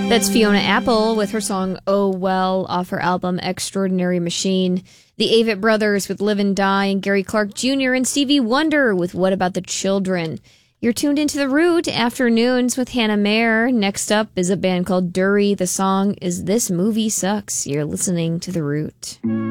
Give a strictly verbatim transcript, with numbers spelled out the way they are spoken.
That's Fiona Apple with her song Oh Well off her album Extraordinary Machine. The Avett Brothers with Live and Die, and Gary Clark Junior and Stevie Wonder with What About the Children. You're tuned into The Root, Afternoons with Hannah Mayer. Next up is a band called Dury. The song is This Movie Sucks. You're listening to The Root.